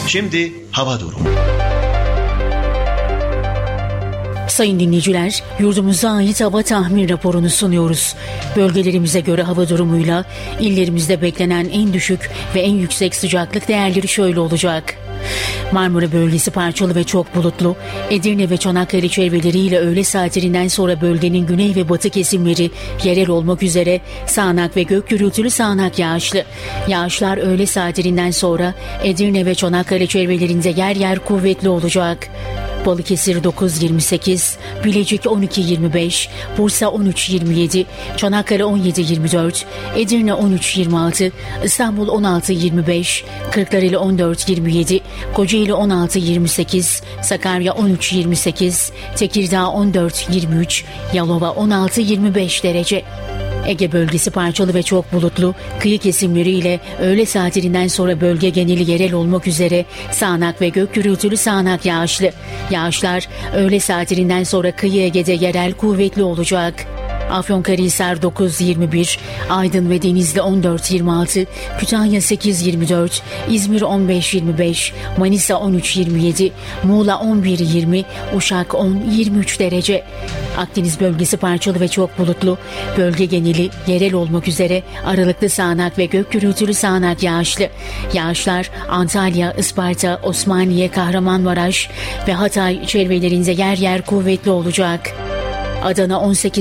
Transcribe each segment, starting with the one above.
Şimdi hava durumu. Sayın dinleyiciler, yurdumuza ait hava tahmin raporunu sunuyoruz. Bölgelerimize göre hava durumuyla illerimizde beklenen en düşük ve en yüksek sıcaklık değerleri şöyle olacak. Marmara bölgesi parçalı ve çok bulutlu. Edirne ve Çanakkale çevreleriyle öğle saatlerinden sonra bölgenin güney ve batı kesimleri yerel olmak üzere sağanak ve gök gürültülü sağanak yağışlı. Yağışlar öğle saatlerinden sonra Edirne ve Çanakkale çevrelerinde yer yer kuvvetli olacak. Balıkesir 9-28, Bilecik 12-25, Bursa 13-27, Çanakkale 17-24, Edirne 13-26, İstanbul 16-25, Kırklareli 14-27, Kocaeli 16-28, Sakarya 13-28, Tekirdağ 14-23, Yalova 16-25 derece. Ege bölgesi parçalı ve çok bulutlu, kıyı kesimleriyle öğle saatlerinden sonra bölge geneli yerel olmak üzere sağanak ve gök gürültülü sağanak yağışlı. Yağışlar öğle saatlerinden sonra kıyı Ege'de yerel kuvvetli olacak. Afyonkarahisar 9-21, Aydın ve Denizli 14-26, Kütahya 8-24, İzmir 15-25, Manisa 13-27, Muğla 11-20, Uşak 10-23 derece. Akdeniz bölgesi parçalı ve çok bulutlu, bölge geneli yerel olmak üzere aralıklı sağanak ve gök gürültülü sağanak yağışlı. Yağışlar Antalya, Isparta, Osmaniye, Kahramanmaraş ve Hatay çevrelerinde yer yer kuvvetli olacak. Adana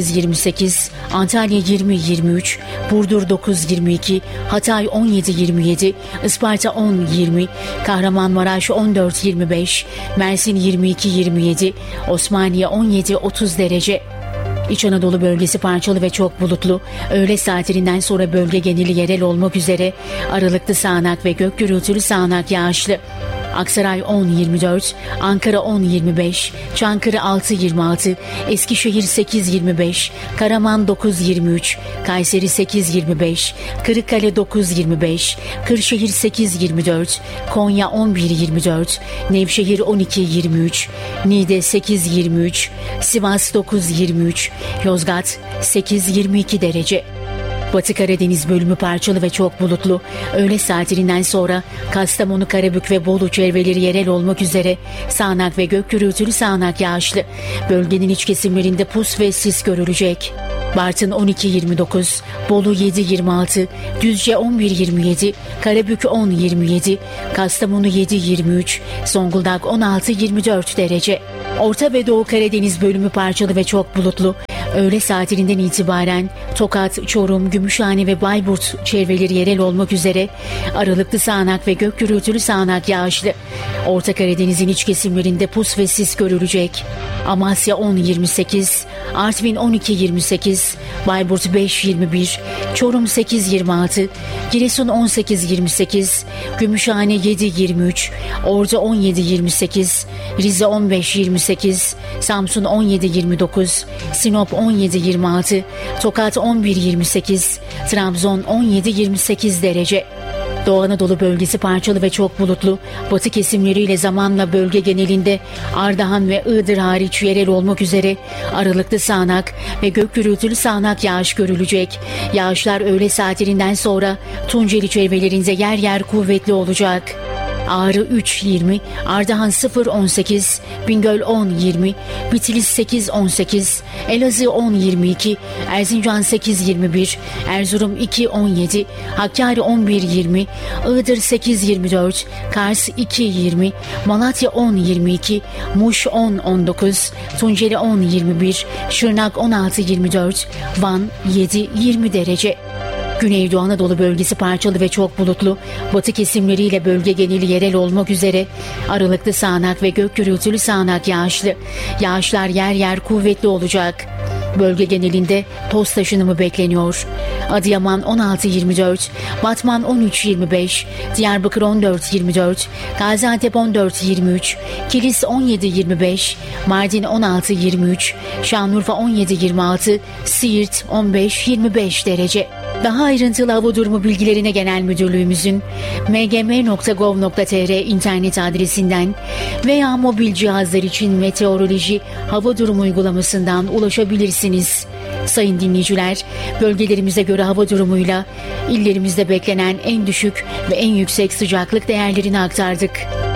18-28, Antalya 20-23, Burdur 9-22, Hatay 17-27, Isparta 10-20, Kahramanmaraş 14-25, Mersin 22-27, Osmaniye 17-30 derece. İç Anadolu bölgesi parçalı ve çok bulutlu, öğle saatlerinden sonra bölge geneli yerel olmak üzere aralıklı sağanak ve gök gürültülü sağanak yağışlı. Aksaray 10-24, Ankara 10-25, Çankırı 6-26, Eskişehir 8-25, Karaman 9-23, Kayseri 8-25, Kırıkkale 9-25, Kırşehir 8-24, Konya 11-24, Nevşehir 12-23, Niğde 8-23, Sivas 9-23, Yozgat 8-22 derece. Batı Karadeniz bölümü parçalı ve çok bulutlu. Öğle saatlerinden sonra Kastamonu, Karabük ve Bolu çevreleri yerel olmak üzere sağanak ve gök gürültülü sağanak yağışlı. Bölgenin iç kesimlerinde pus ve sis görülecek. Bartın 12-29, Bolu 7-26, Düzce 11-27, Karabük 10-27, Kastamonu 7-23, Zonguldak 16-24 derece. Orta ve Doğu Karadeniz bölümü parçalı ve çok bulutlu. Öğle saatlerinden itibaren Tokat, Çorum, Gümüşhane ve Bayburt çevreleri yerel olmak üzere aralıklı sağanak ve gök gürültülü sağanak yağışlı. Orta Karadeniz'in iç kesimlerinde pus ve sis görülecek. Amasya 10-28, Artvin 12-28, Bayburt 5-21, Çorum 8-26, Giresun 18-28, Gümüşhane 7-23, Ordu 17-28, Rize 15-28, Samsun 17-29, Sinop 17-26, Tokat 11-28, Trabzon 17-28 derece. Doğu Anadolu bölgesi parçalı ve çok bulutlu, batı kesimleriyle zamanla bölge genelinde Ardahan ve Iğdır hariç yerel olmak üzere aralıklı sağanak ve gök gürültülü sağanak yağış görülecek. Yağışlar öğle saatlerinden sonra Tunceli çevrelerinde yer yer kuvvetli olacak. Ağrı 3-20, Ardahan 0-18, Bingöl 10-20, Bitlis 8-18, Elazığ 10-22, Erzincan 8-21, Erzurum 2-17, Hakkari 11-20, Iğdır 8-24, Kars 2-20, Malatya 10-22, Muş 10-19, Tunceli 10-21, Şırnak 16-24, Van 7-20 derece. Güneydoğu Anadolu bölgesi parçalı ve çok bulutlu, batı kesimleriyle bölge geneli yerel olmak üzere aralıklı sağanak ve gök gürültülü sağanak yağışlı. Yağışlar yer yer kuvvetli olacak. Bölge genelinde toz taşınımı bekleniyor. Adıyaman 16-24, Batman 13-25, Diyarbakır 14-24, Gaziantep 14-23, Kilis 17-25, Mardin 16-23, Şanlıurfa 17-26, Siirt 15-25 derece. Daha ayrıntılı hava durumu bilgilerine Genel Müdürlüğümüzün mgm.gov.tr internet adresinden veya mobil cihazlar için meteoroloji hava durumu uygulamasından ulaşabilirsiniz. Sayın dinleyiciler, bölgelerimize göre hava durumuyla illerimizde beklenen en düşük ve en yüksek sıcaklık değerlerini aktardık.